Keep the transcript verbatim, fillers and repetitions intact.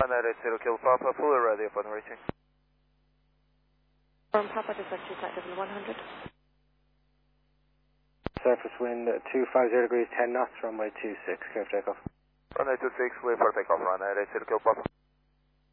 Runway right zero Kilo Papa, fully ready upon reaching. From Papa to Sector Flight Level one hundred. Surface wind two five zero degrees, ten knots, runway two six, clear for takeoff. Runway two six, clear for takeoff, runway right zero Kilo Papa.